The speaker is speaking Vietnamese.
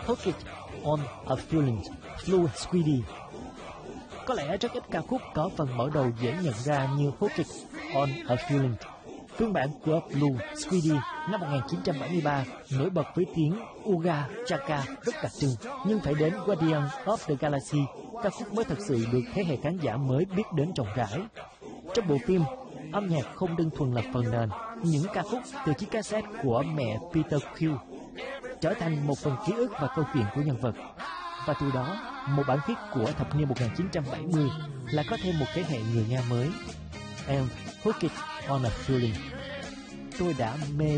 Hook It on a Feeling, Blue Sweetie. Có lẽ rất ít ca khúc có phần mở đầu dễ nhận ra như Hook It on a Feeling. Phiên bản của Blue Sweetie năm 1973 nổi bật với tiếng Uga Chaka rất đặc trưng, nhưng phải đến Guardians of the Galaxy, ca khúc mới thật sự được thế hệ khán giả mới biết đến rộng rãi. Trong bộ phim, âm nhạc không đơn thuần là phần nền, những ca khúc từ chiếc cassette của mẹ Peter Quill trở thành một phần ký ức và câu chuyện của nhân vật. Và từ đó, một bản hit của thập niên 1970 lại có thêm một thế hệ người Nga mới. And Hook It on a Feeling. Tôi đã mê